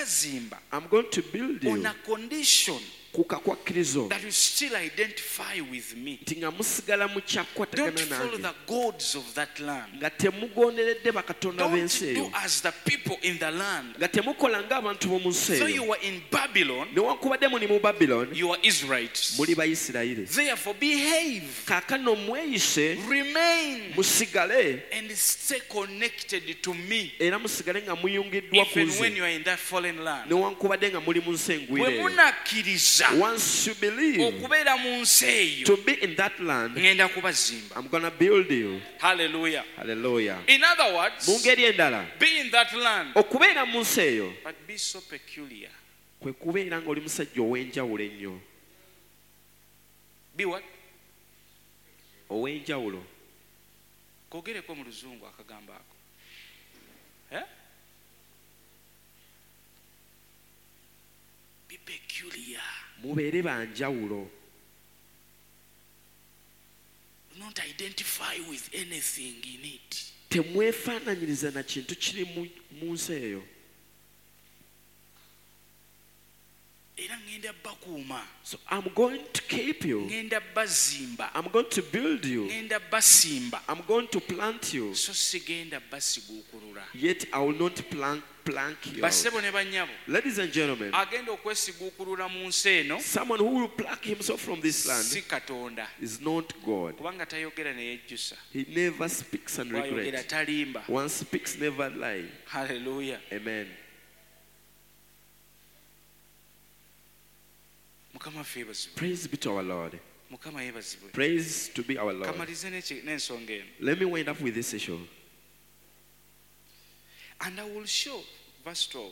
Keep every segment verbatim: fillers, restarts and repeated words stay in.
kubazimba I'm going to build you on a condition kukakwakirizo that you still identify with me. nti nga musigala mu kyakwatagana Don't follow nange the gods of that land. nga temugonderedde bakatonda Don't b'ensi do eyo as the people in the land. nga temukola ng'abantu b'omu nsi So eyo you were in Babylon, newankubadde muli mu babyloni you are Israelites. muli bayisirayiri Therefore behave, kaakano mweyise remain, musigale and stay connected to me era musigale nga muyungiddwa ku even when nze you are in that foreign land. newankubadde nga muli mu nsi engwire Bwe eyo munakkiriza once you believe okubeera mu nsi eyo, to be in that land ngenda kubazimba. I'm gonna build you. Hallelujah. Hallelujah. In other words, mu ngeri endala be in that land, okubeera mu nsi eyo but be so peculiar. kwe kubeera ng'oli musajja ow'enjawulo ennyo Be what? ow'enjawulo Kogereko mu luzungu akagambo ako. Eh? Be peculiar. mubeere banjawulo Do not identify with anything in it. temwefaananyiriza na kintu kiri mu- mu nsi eyo Era ngenda bakuuma, so I'm going to keep you ngenda bazimba, I'm going to build you ngenda basimba, I'm going to plant you so sigenda basiguukulula. yet I will not plank, plank you out. Bassebo ne bannyabo, Ladies and gentlemen, agenda okwesiguukulula mu nsi eno someone who will pluck himself from this land si Katonda, is not God. kubanga tayogera ne yejjusa, He never speaks and bw'ayogera regrets. talimba. One speaks, never lie. Hallelujah. Amen. Mukama ffe yeebazibwe. Praise be to our Lord. Mukama yeebazibwe. Praise to be our Lord. Kamalize n'eki- n'ensonga eno. Let me wind up with this issue. And I will show, verse twelve.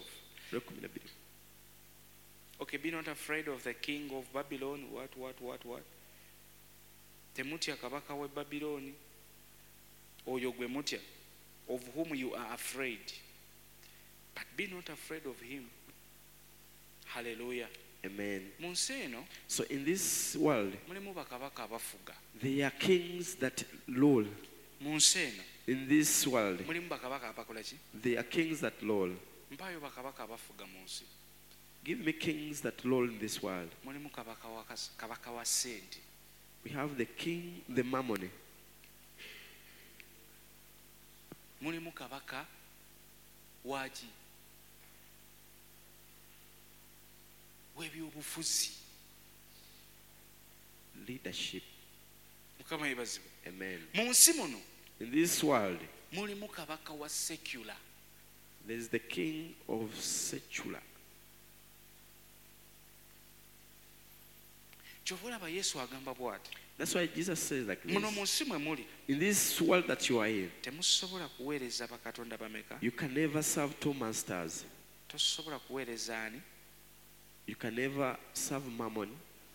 Okay, be not afraid of the king of Babylon. What, what, what, what? Temutya kabaka we Babyloni. Oyo gwe mutya, of whom you are afraid. But be not afraid of him. Hallelujah. Amen. Mu nsi eno So in this world, mulimu bakabaka abafuga. there are kings that rule. Mu nsi eno In this world, mulimu bakabaka abakola ki? there are kings that rule. Mpaayo bakabaka abafuga mu nsi. Give me kings that rule in this world. Mulimu kabaka wa kas- kabaka wa ssente. We have the king, the mammon. Mulimu kabaka waki w'ebyobufuzi. Leadership. Mukama yeebazibwe. Amen. Mu nsi muno In this world, mulimu kabaka wa secular. there is the king of secular. Kyova olaba Yesu agamba bw'ati, That's why Jesus says like muno mu this. nsi mwe muli In this world that you are in, temusobola kuweereza bakatonda bameka. you can never serve two masters. Tosobola kuweereza ani? You can never serve mammon.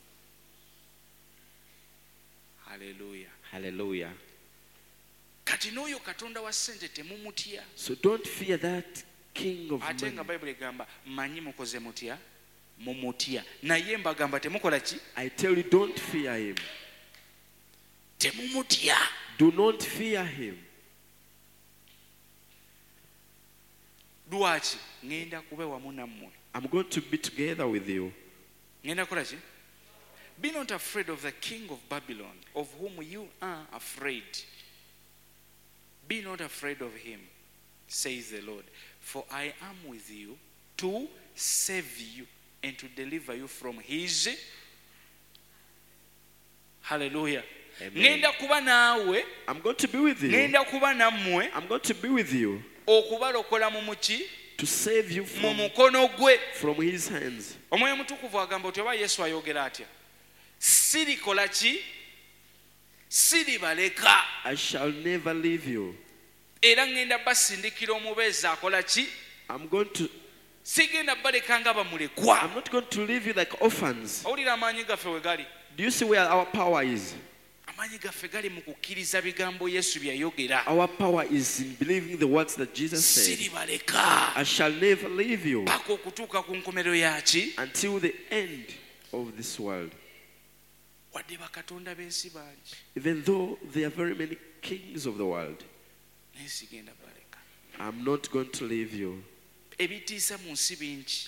Haleluya. Hallelujah. Kati n'oyo katonda wa ssente temumutya. So don't fear that king of Ate nga money. Bayibuli egamba mmanyi mukoze mutya? Mumutya. Naye mbagamba temukola ki? I tell you, don't fear him. Temumutya. Do not fear him. Lwaki? Ngenda kube wamu nammwe. I'm going to be together with you. Ngenda kukola ki? Be not afraid of the king of Babylon, of whom you are afraid. Be not afraid of him, says the Lord, for I am with you to save you and to deliver you from his. Hallelujah. Amen. Ngenda kuba naawe, I'm going to be with you. ngenda kuba nammwe, I'm going to be with you okubalokola mu muki? to save you Mu from, mukono gwe. from his hands. Omwoyo Mutukuvu agamba oti oba Yesu ayogera atya? Sirikola ki? Siribaleka. I shall never leave you. Era ngenda basindikira omubeezi akola ki? I'm going to, Sigenda baleka nga bamulekwa. I'm not going to leave you like orphans. Owulira amaanyi gaffe we gali? Do you see where our power is? Amaanyi gaffe gali mu kukkiriza bigambo Yesu bye yayogera. Our power is in believing the words that Jesus said. Siribaleka. I shall never leave you Paka okutuuka ku nkomerero yaki? until the end of this world. Wadde bakatonda b'ensi bangi. Even though there are very many kings of the world, Naye sigenda baleka. I'm not going to leave you. Ebitiisa mu nsi bingi.